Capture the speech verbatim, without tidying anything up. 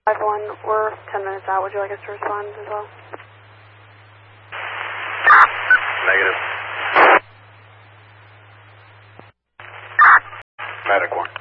five one, we're ten minutes out. Would you like us to respond as well? Negative. Medic one.